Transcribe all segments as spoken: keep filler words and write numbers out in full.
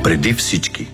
Преди всички.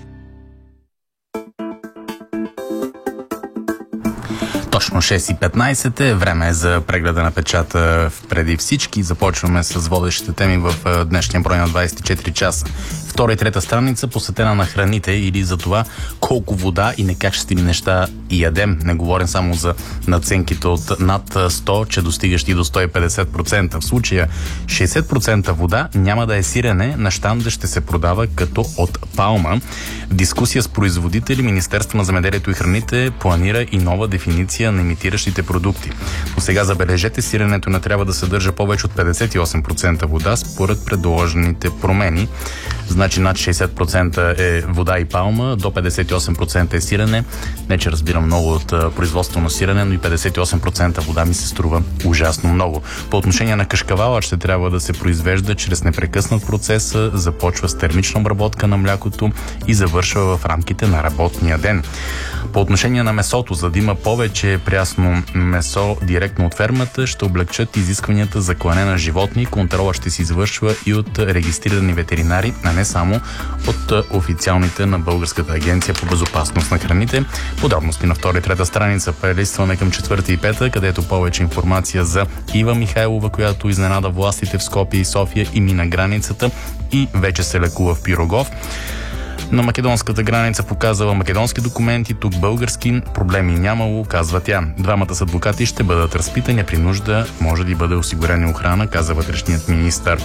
Точно шест и петнайсет е. Време е за прегледа на печата в Преди всички. Започваме с водещите теми в днешния брой на двайсет и четири часа. Втора и трета страница посветена на храните или за това колко вода и некачествени неща ядем. Не говорим само за надценките от над сто, че достигащи до сто и петдесет процента. В случая шейсет процента вода няма да е сирене, на щанда ще се продава като от палма. В дискусия с производители Министерство на земеделието и храните планира и нова дефиниция на имитиращите продукти. Но сега забележете, сиренето не трябва да съдържа повече от петдесет и осем процента вода според предложените промени. Значи над шейсет процента е вода и палма, до петдесет и осем процента е сирене. Не, че разбирам много от а, производство на сирене, но и петдесет и осем процента вода ми се струва ужасно много. По отношение на кашкавала ще трябва да се произвежда чрез непрекъснат процес, започва с термична обработка на млякото и завършва в рамките на работния ден. По отношение на месото, за да има повече прясно месо директно от фермата, ще облегчат изискванията за клане на животни. Контрола ще се извършва и от регистрирани ветеринари, а не само от официалните на Българската агенция по безопасност на храните. Подробности на втора и трета страница. Прелистваме към четвърта и пета, където повече информация за Ива Михайлова, която изненада властите в Скопие и София и мина границата и вече се лекува в Пирогов. На македонската граница показала македонски документи, тук български, проблеми нямало, казва тя. Двамата с адвокати ще бъдат разпитани, при нужда може да бъде осигурена охрана, каза вътрешният министър.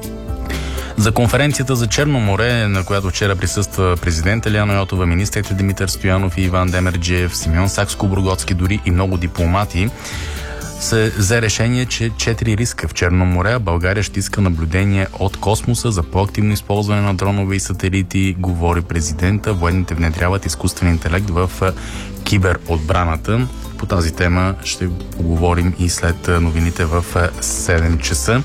За конференцията за Черно море, на която вчера присъства президент Елена Йотова, министрите Димитър Стоянов и Иван Демерджиев, Симеон Сакскобургготски дори и много дипломати, се взе решение, че четири риска в Черно море, а България ще иска наблюдение от космоса за по-активно използване на дронове и сателити, говори президента. Военните внедряват изкуствен интелект в киберотбраната. По тази тема ще поговорим и след новините в седем часа.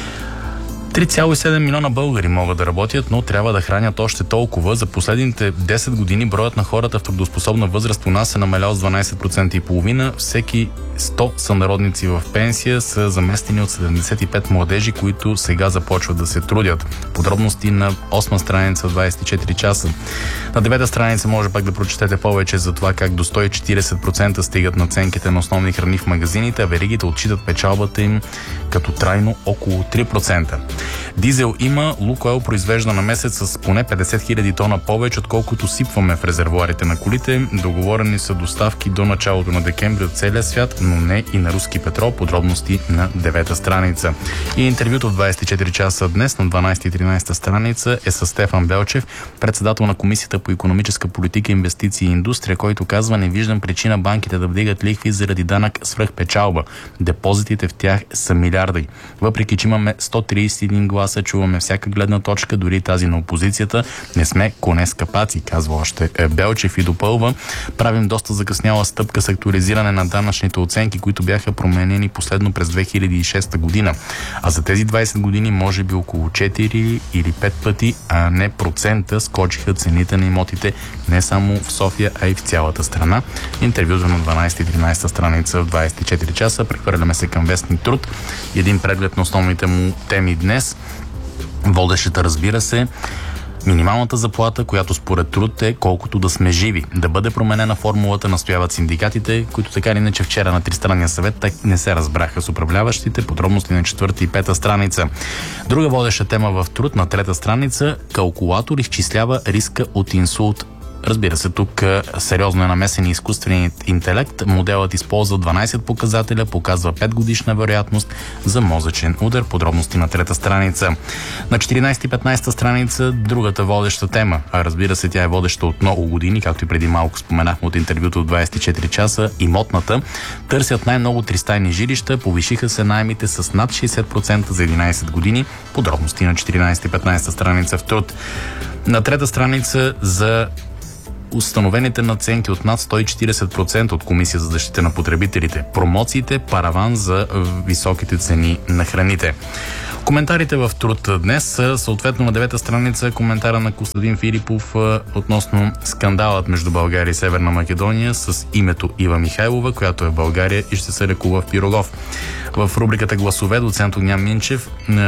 три цяло и седем милиона българи могат да работят, но трябва да хранят още толкова. За последните десет години броят на хората в трудоспособна възраст у нас е намалял с дванайсет процента и половина. Всеки сто сънародници в пенсия са заместени от седемдесет и пет младежи, които сега започват да се трудят. Подробности на осма страница в двайсет и четири часа. На девета страница може пак да прочетете повече за това как до сто и четирийсет процента стигат надценките на основни храни в магазините, а веригите отчитат печалбата им като трайно около три процента. Дизел има, Лукойл произвежда на месец с поне петдесет хиляди тона повече, отколкото сипваме в резервоарите на колите. Договорени са доставки до началото на декември от целия свят, но не и на руски петрол. Подробности на девета страница. И интервюто в двайсет и четири часа днес на дванайсета и тринайсета страница е с Стефан Белчев, председател на Комисията по икономическа политика, инвестиции и индустрия, който казва: не виждам причина банките да вдигат лихви заради данък свръхпечалба. Депозитите в тях са милиарди. Въпреки че имаме сто трийсет и един гласа, чуваме всяка гледна точка, дори тази на опозицията. Не сме коне с капаци, казва още Белчев и допълва: правим доста закъсняла стъпка с актуализиране на данъчните оценки, които бяха променени последно през две хиляди и шеста година. А за тези двайсет години може би около четири или пет пъти, а не процента, скочиха цените на имотите не само в София, а и в цялата страна. Интервюто на дванайсета и тринайсета страница в двайсет и четири часа. Прехвърляме се към Вестник Труд. Един преглед на основните му теми днес. Водещата, разбира се, минималната заплата, която според Труд е колкото да сме живи. Да бъде променена формулата, настояват синдикатите, които така или иначе вчера на Тристранния съвет так не се разбраха с управляващите. Подробности на четвърта и пета страница. Друга водеща тема в Труд на трета страница. Калкулатор изчислява риска от инсулт. Разбира се, тук сериозно е намесен и изкуственият интелект. Моделът използва дванайсет показателя, показва пет годишна вероятност за мозъчен удар. Подробности на трета страница. На четиринайсета и петнайсета страница другата водеща тема. А разбира се, тя е водеща от много години, както и преди малко споменахме от интервюто от двайсет и четири часа. Имотната. Търсят най-много тристайни жилища, повишиха се наемите с над шейсет процента за единайсет години. Подробности на четиринайсета и петнайсета страница в Труд. На трета страница за установените надценки от над сто и четирийсет процента от Комисия за защита на потребителите. Промоциите, параван за високите цени на храните. Коментарите в Труд днес са съответно на девета страница коментара на Костадин Филипов относно скандалът между България и Северна Македония с името Ива Михайлова, която е в България и ще се лекува в Пирогов. В рубриката Гласове доцент Огнян Минчев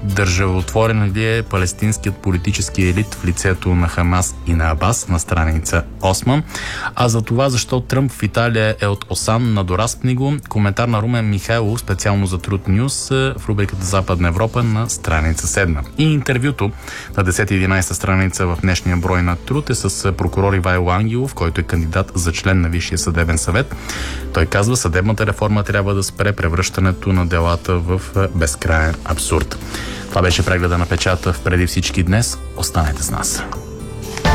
Държавотворен ли е палестинският политически елит в лицето на Хамас и на Абас на страница осма. А за това защо Тръмп в Италия е от Осан на Дораспни го, коментар на Румен Михайлов специално за Труд Нюс в рубриката Западна Европа на страница седма. И интервюто на десета и единадесета страница в днешния брой на Труд е с прокурор Ивайло Ангелов, който е кандидат за член на Висшия съдебен съвет. Той казва, съдебната реформа трябва да спре превръщането на делата в безкрайен абсурд. Това беше прегледа на печата в Преди всички днес. Останете с нас.